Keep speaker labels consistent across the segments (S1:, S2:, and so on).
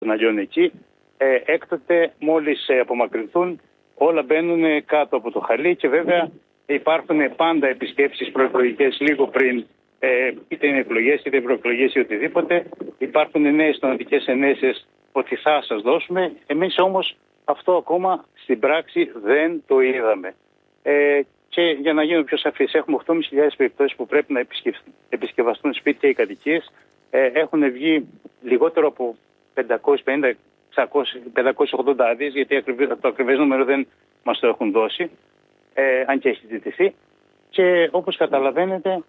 S1: των αλλιών εκεί. Έκτοτε μόλις απομακρυνθούν όλα μπαίνουν κάτω από το χαλί και βέβαια υπάρχουν πάντα επισκέψεις προεκλογικές λίγο πριν, είτε είναι εκλογές είτε προεκλογές ή οτιδήποτε. Υπάρχουν νέες τονωτικές ενέσεις ότι θα σας δώσουμε. Εμείς όμως αυτό ακόμα στην πράξη δεν το είδαμε. Και για να γίνω πιο σαφής, έχουμε 8.500 περιπτώσεις που πρέπει να επισκευαστούν σπίτια ή κατοικίες. Έχουν βγει λιγότερο από 580 άδειες, γιατί το ακριβές νούμερο δεν μας το έχουν δώσει, αν και έχει ζητηθεί. Και όπως καταλαβαίνετε,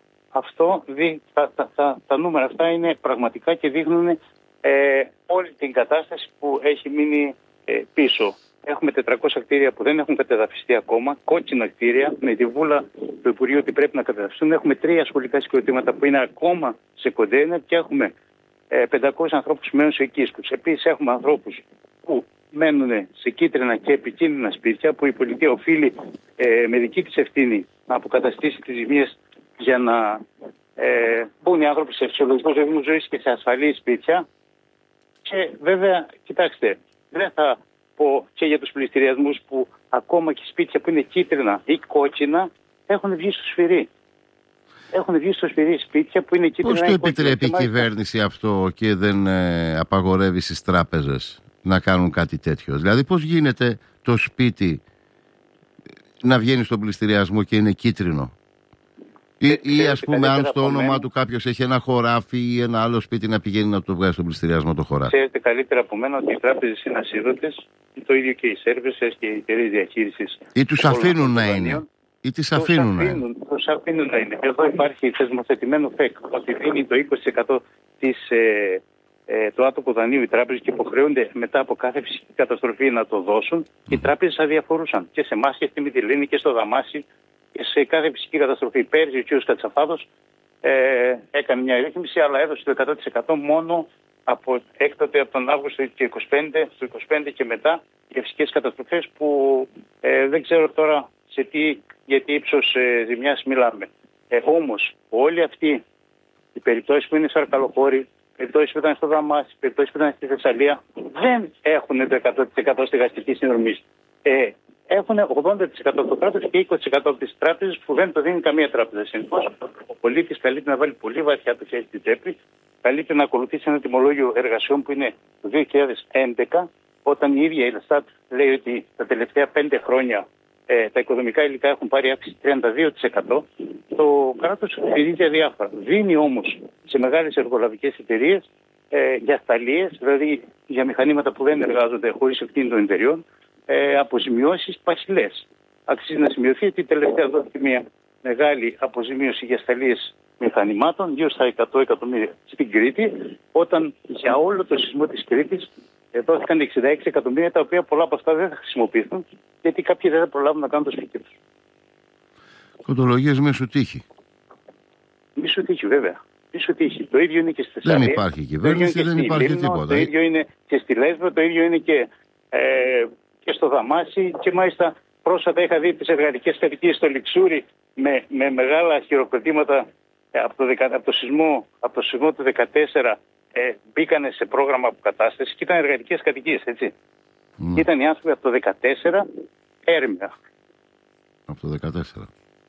S1: τα νούμερα αυτά είναι πραγματικά και δείχνουν όλη την κατάσταση που έχει μείνει πίσω. Έχουμε 400 κτίρια που δεν έχουν κατεδαφιστεί ακόμα, κόκκινα κτίρια, με τη βούλα του Υπουργείου ότι πρέπει να κατεδαφιστούν. Έχουμε 3 σχολικά συγκροτήματα που είναι ακόμα σε κοντέινερ και έχουμε 500 ανθρώπους που μένουν σε οικίσκους. Επίσης έχουμε ανθρώπους που μένουν σε κίτρινα και επικίνδυνα σπίτια, που η πολιτεία οφείλει με δική της ευθύνη να αποκαταστήσει τις ζημίες για να μπουν οι άνθρωποι σε φυσιολογικό ρυθμό ζωής και σε ασφαλή σπίτια. Και βέβαια, κοιτάξτε, δεν θα πω και για τους πληστηριασμούς που ακόμα και σπίτια που είναι κίτρινα ή κόκκινα έχουν βγει στο σφυρί. Έχουν βγει στο σφυρί σπίτια που είναι κίτρινα.
S2: Πώς το επιτρέπει η κυβέρνηση αυτό και δεν απαγορεύει στις τράπεζες να κάνουν κάτι τέτοιο? Δηλαδή πώς γίνεται το σπίτι να βγαίνει στον πληστηριασμό και είναι κίτρινο? Ή ας πούμε αν στο όνομα του κάποιος έχει ένα χωράφι ή ένα άλλο σπίτι να πηγαίνει να το βγάζει στον πληστηριασμό το χωράφι.
S1: Ξέρετε καλύτερα από μένα ότι οι τράπεζες είναι ασίδωτες, το ίδιο και οι σέρβισες και οι εταιρείες διαχείρισης.
S2: Ή τους αφήνουν να είναι. Ή τις αφήνουν να είναι.
S1: Τους αφήνουν να είναι. Εδώ υπάρχει θεσμοθετημένο ΦΕΚ ότι δίνει το 20% του άτομου δανείου οι τράπεζες και υποχρεούνται μετά από κάθε φυσική καταστροφή να το δώσουν. Οι τράπεζες αδιαφορούσαν και σε εμάς και στη Μυτιλήνη και στο Δαμάσι και σε κάθε φυσική καταστροφή. Πέρυσι ο κ. Κατσαφάδος έκανε μια ρύθμιση, αλλά έδωσε το 100% μόνο έκτοτε από τον Αύγουστο του 25 και μετά για φυσικές καταστροφές που δεν ξέρω τώρα για τι ύψος ζημιάς μιλάμε. Όμως όλοι αυτοί οι περιπτώσεις που είναι σε Αρκαλοχώρη, περιπτώσεις που ήταν στο Δαμάσι, περιπτώσεις που ήταν στη Θεσσαλία, δεν έχουν το 100% στεγαστική συνδρομή. Έχουν 80% από το κράτος και 20% από τις τράπεζες που δεν το δίνει καμία τράπεζα. Συνεπώς, ο πολίτης καλείται να βάλει πολύ βαθιά το χέρι στην τσέπη, καλείται να ακολουθήσει ένα τιμολόγιο εργασιών που είναι το 2011, όταν η ίδια η Ελστάτ λέει ότι τα τελευταία 5 χρόνια τα οικοδομικά υλικά έχουν πάρει αύξηση 32%. Το κράτος στηρίζει αδιάφορα. Δίνει όμως σε μεγάλες εργολαβικές εταιρείες για σταλίες, δηλαδή για μηχανήματα που δεν εργάζονται χωρίς ευθύνη των εταιριών, αποζημιώσεις πασιλές. Αξίζει να σημειωθεί ότι τελευταία δόθηκε μια μεγάλη αποζημίωση για σταλίες μηχανημάτων, γύρω στα 100 εκατομμύρια στην Κρήτη, όταν για όλο το σεισμό της Κρήτης δόθηκαν 66 εκατομμύρια, τα οποία πολλά από αυτά δεν θα χρησιμοποιηθούν, γιατί κάποιοι δεν θα προλάβουν να κάνουν το σπίτι τους.
S2: Κοντολογίες μέσω τύχη.
S1: Μέσω τύχη, βέβαια. Μέσω τύχη. Το ίδιο είναι και στη Θεσσαλία.
S2: Δεν υπάρχει κυβέρνηση, δεν υπάρχει τίποτα.
S1: Το ίδιο είναι και στη Λέσβο, το ίδιο είναι και στο Δαμάσι. Και μάλιστα πρόσφατα είχα δει τις εργατικές κατοικίες στο Λιξούρι με μεγάλα χειροκροτήματα από το σεισμό του 2014. Μπήκανε σε πρόγραμμα αποκατάσταση και ήταν εργατικές κατοικίες, έτσι. Ήταν οι άνθρωποι από το 2014 έρμεα.
S2: Από το 2014.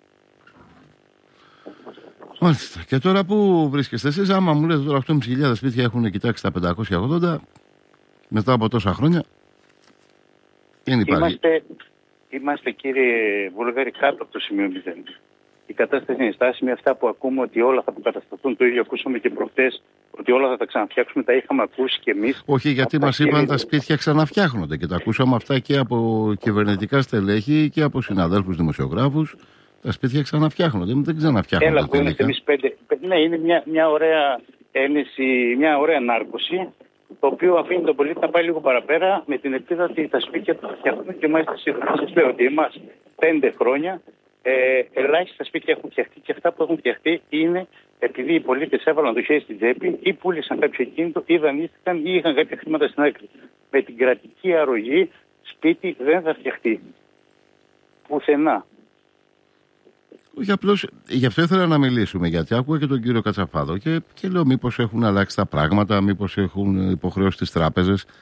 S2: Μάλιστα. Και τώρα που βρίσκεστε εσείς, άμα μου λέτε τώρα 8.500 σπίτια έχουν κοιτάξει τα 580 μετά από τόσα χρόνια, δεν υπάρχει.
S1: Είμαστε κύριε Βουλγάρη κάτω από το σημείο 0. Η κατάσταση είναι στάσιμη. Αυτά που ακούμε ότι όλα θα αποκατασταθούν, το ίδιο ακούσαμε και προχτές, ότι όλα θα τα ξαναφτιάξουμε, τα είχαμε ακούσει κι εμείς.
S2: Όχι, γιατί μας είπαν τα σπίτια ξαναφτιάχνονται και τα ακούσαμε αυτά και από κυβερνητικά στελέχη και από συναδέλφους δημοσιογράφους. Τα σπίτια ξαναφτιάχνονται, δεν ξαναφτιάχνονται.
S1: Έλα, που είμαστε εμείς 5. Ναι, είναι μια ωραία ένεση, μια ωραία νάρκωση, το οποίο αφήνει τον πολίτη να πάει λίγο παραπέρα με την ελπίδα ότι τα σπίτια θα φτιάχνουν και μάλιστα σύντομα. Σας λέω ότι εμάς 5 χρόνια ελάχιστα σπίτια έχουν φτιαχτεί και αυτά που έχουν φτιαχτεί είναι επειδή οι πολίτες έβαλαν το χέρι στην τσέπη ή πούλησαν κάποιο κίνητο ή δανείστηκαν ή είχαν κάποια χρήματα στην άκρη. Με την κρατική αρρωγή σπίτι δεν θα φτιαχτεί. Πουθενά.
S2: Όχι, απλώς γι' αυτό ήθελα να μιλήσουμε, γιατί άκουγα και τον κύριο Κατσαφάδο και λέω μήπως έχουν αλλάξει τα πράγματα, μήπως έχουν υποχρεώσει τις τράπεζες